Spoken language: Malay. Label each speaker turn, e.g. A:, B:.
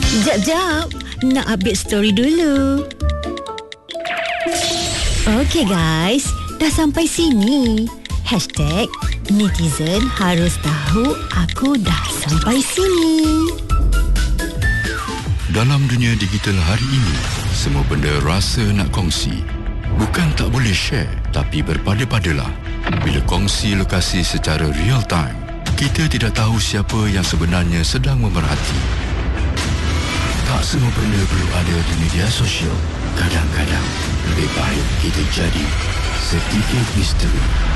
A: Jap, nak update story dulu. Okey guys, dah sampai sini. #netizen harus tahu aku dah sampai sini.
B: Dalam dunia digital hari ini, semua benda rasa nak kongsi. Bukan tak boleh share, tapi berpada-padalah. Bila kongsi lokasi secara real time, kita tidak tahu siapa yang sebenarnya sedang memerhati. Tak semua benda perlu ada di media sosial. Kadang-kadang lebih baik kita jadi sedikit misteri.